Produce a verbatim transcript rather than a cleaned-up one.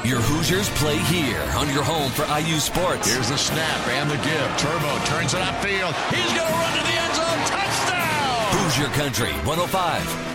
Your Hoosiers play here on your home for I U Sports. Here's the snap and the give. Turbo turns it upfield. He's going to run to the end zone. Touchdown! Hoosier Country one oh five